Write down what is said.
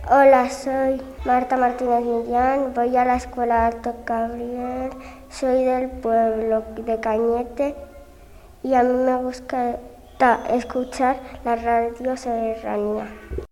Hola, soy Marta Martínez Millán, voy a la escuela Alto Gabriel, soy del pueblo de Cañete y a mí me gusta escuchar la radio serranía.